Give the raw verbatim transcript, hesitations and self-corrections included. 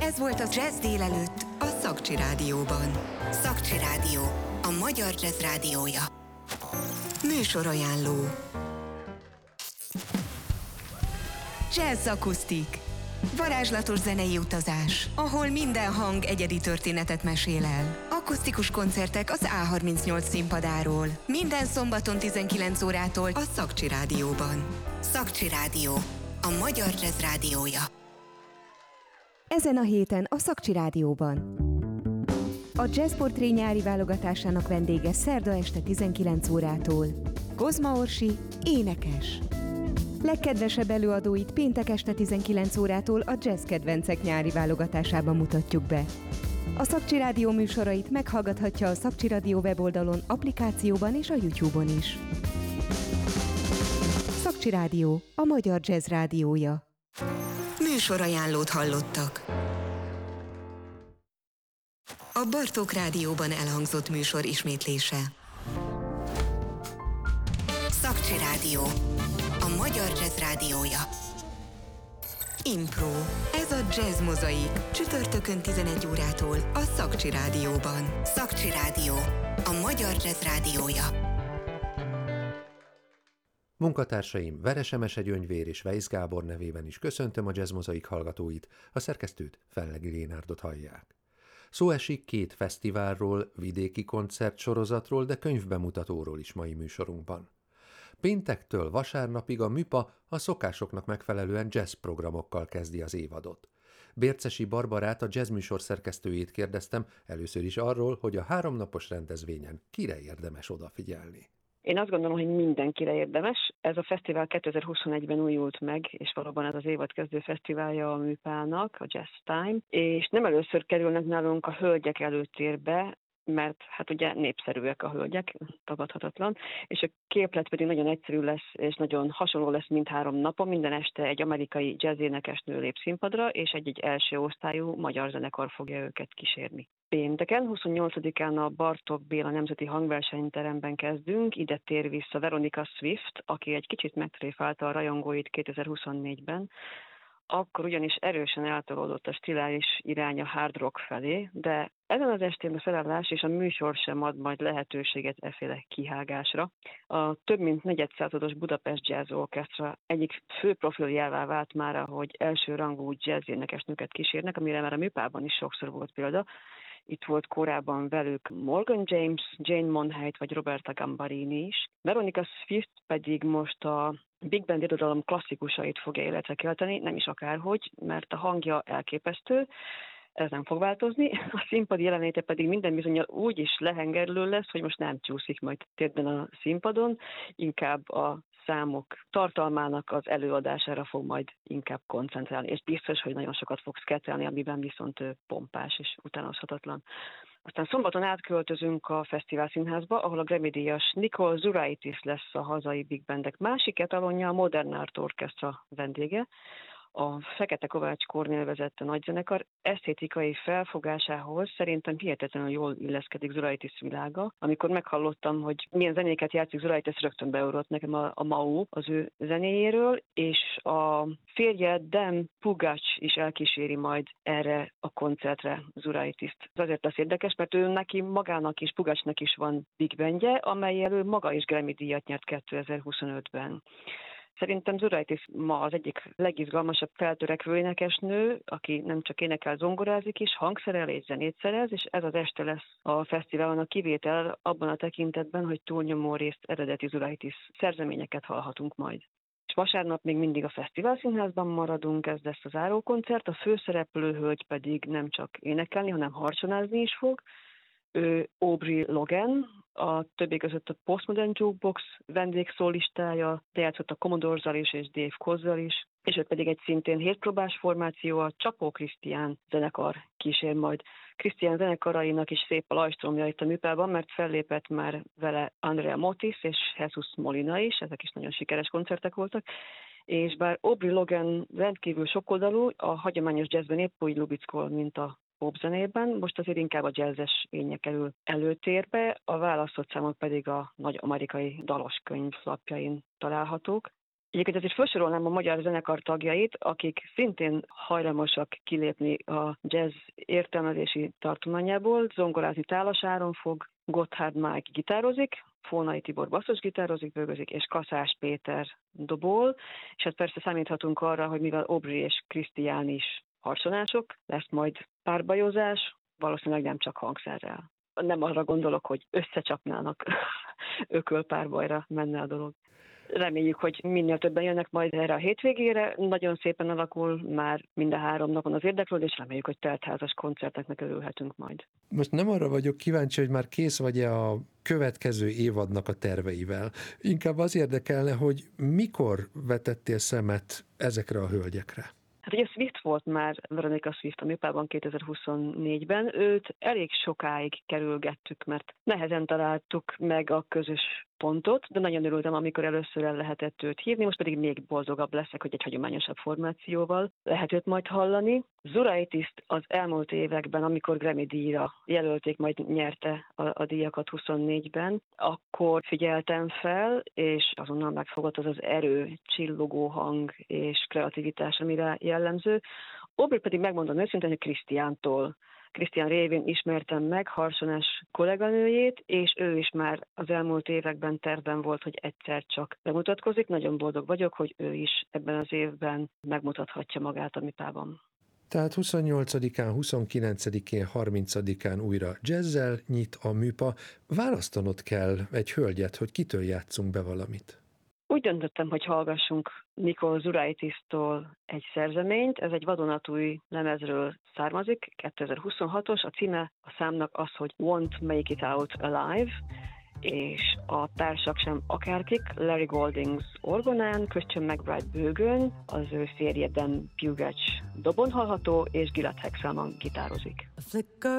Ez volt a Jazz délelőtt a Szakcsi Rádióban. Szakcsi Rádió, a magyar jazz rádiója. Műsorajánló. Jazz akusztik. Varázslatos zenei utazás, ahol minden hang egyedi történetet mesél el. Akusztikus koncertek az á harmincnyolc színpadáról. Minden szombaton tizenkilenc órától a Szakcsi Rádióban. Szakcsi Rádió, a magyar jazz rádiója. Ezen a héten a Szakcsi Rádióban. A Jazz Portré nyári válogatásának vendége szerda este tizenkilenc órától. Kozma Orsi, énekes. Legkedvesebb előadóit péntek este tizenkilenc órától a Jazz Kedvencek nyári válogatásában mutatjuk be. A Szakcsi Rádió műsorait meghallgathatja a Szakcsi Rádió weboldalon, applikációban és a YouTube-on is. Szakcsi Rádió, a magyar jazz rádiója. Műsorajánlót hallottak. A Bartók Rádióban elhangzott műsor ismétlése. Szakcsi Rádió, a magyar jazz rádiója. Impro. Ez a Jazz Mozaik. Csütörtökön tizenegy órától a Szakcsi Rádióban. Szakcsi Rádió, a magyar jazz rádiója. Munkatársaim Veres Emese Gyöngyvér és Weisz Gábor nevében is köszöntöm a Jazz Mozaik hallgatóit, a szerkesztőt, Fellegi Lénárdot hallják. Szó esik két fesztiválról, vidéki koncertsorozatról, de könyvbemutatóról is mai műsorunkban. Péntektől vasárnapig a MÜPA a szokásoknak megfelelően jazz programokkal kezdi az évadot. Bércesi Barbarát, a jazz műsor szerkesztőjét kérdeztem először is arról, hogy a háromnapos rendezvényen kire érdemes odafigyelni. Én azt gondolom, hogy mindenkire érdemes. Ez a fesztivál kétezer-huszonegyben újult meg, és valóban ez az évadkezdő fesztiválja a műpának, a Jazz Time, és nem először kerülnek nálunk a hölgyek előtérbe, mert hát ugye népszerűek a hölgyek, tagadhatatlan, és a képlet pedig nagyon egyszerű lesz, és nagyon hasonló lesz mindhárom napon. Minden este egy amerikai jazzénekesnő lép színpadra, és egy-egy első osztályú magyar zenekar fogja őket kísérni. Pénteken, huszonnyolcadikán a Bartók Béla Nemzeti Hangversenyteremben kezdünk, ide tér vissza Veronica Swift, aki egy kicsit megtréfálta a rajongóit kétezer-huszonnégyben, akkor ugyanis erősen eltolódott a stiláris irány a hard rock felé, de ezen az estén a felállás és a műsor sem ad majd lehetőséget efféle kihágásra. A több mint negyedszázados Budapest Jazz Orchestra egyik fő profiljává vált már, hogy első rangú jazz énekesnőket kísérnek, amire már a műpában is sokszor volt példa. Itt volt korábban velük Morgan James, Jane Monheit vagy Roberta Gambarini is. Veronica Swift pedig most a Big Band irodalom klasszikusait fogja életre kelteni, nem is akárhogy, mert a hangja elképesztő, ez nem fog változni. A színpadi jelenléte pedig minden bizonnyal úgy is lehengerlő lesz, hogy most nem csúszik majd térdben a színpadon, inkább a számok tartalmának az előadására fog majd inkább koncentrálni, és biztos, hogy nagyon sokat fog szkettelni, amiben viszont ő pompás és utánozhatatlan. Aztán szombaton átköltözünk a Fesztivál Színházba, ahol a Grammy-díjas Nicole Zuraitis lesz a hazai big bandek másik etalonja, a Modern Art Orchestra vendége. A Fekete Kovács Kornél vezette nagyzenekar esztétikai felfogásához szerintem hihetetlenül jól illeszkedik Zuraitis világa. Amikor meghallottam, hogy milyen zenéket játszik Zuraitis, rögtön beugrott nekem a, a Mau az ő zenéjéről, és a férje Dan Pugacs is elkíséri majd erre a koncertre Zuraitist. Ez azért lesz érdekes, mert ő neki magának és Pugacsnak is van big bandje, amelyel ő maga is Grammy-díjat nyert kétezer-huszonötben. Szerintem Zuraitis ma az egyik legizgalmasabb feltörekvő énekesnő, aki nem csak énekel, zongorázik is, hangszerel és zenét szerez, és ez az este lesz a fesztiválon a kivétel abban a tekintetben, hogy túlnyomó részt eredeti Zuraitis szerzeményeket hallhatunk majd. És vasárnap még mindig a Fesztivál Színházban maradunk, ez lesz a zárókoncert, a főszereplő hölgy pedig nem csak énekelni, hanem harconázni is fog. Ő Aubrey Logan, a többi között a Postmodern Jukebox vendégszólistája, de játszott a Commodore-zal is és Dave Kozzal is, és ő pedig egy szintén hétpróbás formáció, a Csapó Krisztián zenekar kísér majd. Krisztián zenekarainak is szép a lajstromja itt a műpában, mert fellépett már vele Andrea Motis és Jesus Molina is, ezek is nagyon sikeres koncertek voltak, és bár Aubrey Logan rendkívül sokoldalú, a hagyományos jazzben épp úgy lubickol, mint a popzenében, most azért inkább a jazzes énje kerül előtérbe, a választott számok pedig a nagy amerikai dalos könyv lapjain találhatók. Egyébként azért felsorolnám a magyar zenekar tagjait, akik szintén hajlamosak kilépni a jazz értelmezési tartományából. Zongorázni Tálas Áron fog, Gotthard Mike gitározik, Fónai Tibor basszusgitározik, bőgözik, és Kaszás Péter dobol, és hát persze számíthatunk arra, hogy mivel Aubrey és Krisztián is harsonások, lesz majd párbajozás, valószínűleg nem csak hangszerrel. Nem arra gondolok, hogy összecsapnának, ökölpárbajra menne a dolog. Reméljük, hogy minél többen jönnek majd erre a hétvégére. Nagyon szépen alakul már mind a három napon az érdeklődés, és reméljük, hogy teltházas koncerteknek örülhetünk majd. Most nem arra vagyok kíváncsi, hogy már kész vagy-e a következő évadnak a terveivel. Inkább az érdekelne, hogy mikor vetettél szemet ezekre a hölgyekre? Hát ugye Swift volt már, Veronica Swift a műpában kétezer-huszonnégyben. Őt elég sokáig kerülgettük, mert nehezen találtuk meg a közös pontot, de nagyon örültem, amikor először el lehetett őt hívni, most pedig még boldogabb leszek, hogy egy hagyományosabb formációval lehet őt majd hallani. Zuraitiszt az elmúlt években, amikor Grammy-díjra jelölték, majd nyerte a, a díjakat huszonnégyben, akkor figyeltem fel, és azonnal megfogott az az erő, csillogó hang és kreativitás, amire jellemző. Aubrey pedig megmondom őszintén, hogy Krisztiántól Krisztián révén ismertem meg harsonás kolléganőjét, és ő is már az elmúlt években tervben volt, hogy egyszer csak bemutatkozik. Nagyon boldog vagyok, hogy ő is ebben az évben megmutathatja magát a műpában. Tehát huszonnyolcadikán, huszonkilencedikén, harmincadikán újra jazzzel nyit a műpa. Választanod kell egy hölgyet, hogy kitől játszunk be valamit. Úgy döntöttem, hogy hallgassunk Nicole Zuraitis-tól egy szerzeményt. Ez egy vadonatúj lemezről származik, kétezer-huszonhatos. A címe a számnak az, hogy Won't Make It Out Alive, és a társak sem akárkik, Larry Goldings orgonán, Christian McBride bőgön, az ő férje Dan Pugac dobon hallható, és Gilad Hexelman gitározik.